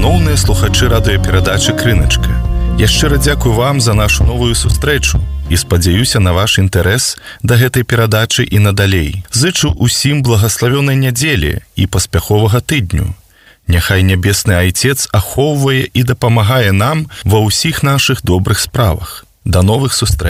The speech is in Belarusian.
Шаноўныя слухачы радыёперадачы «Крыначка», я шчыра дзякую вам за нашу новую сустрэчу і спадзяюся на ваш інтарэс да гэтай перадачы і надалей. Зычу усім благаславёнай нядзелі і паспяховага тыдню. Няхай нябесны Айцец ахоўвае і дапамагае нам ва ўсіх нашых добрых справах. До новых сустрэч!